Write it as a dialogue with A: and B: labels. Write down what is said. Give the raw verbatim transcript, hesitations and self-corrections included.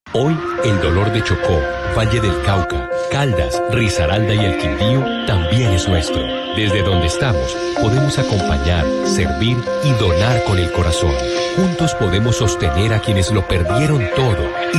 A: Hoy, el dolor de Chocó, Valle del Cauca, Caldas, Risaralda y el Quindío también es nuestro. Desde donde estamos, podemos acompañar, servir y donar con el corazón. Juntos podemos sostener a quienes lo perdieron todo.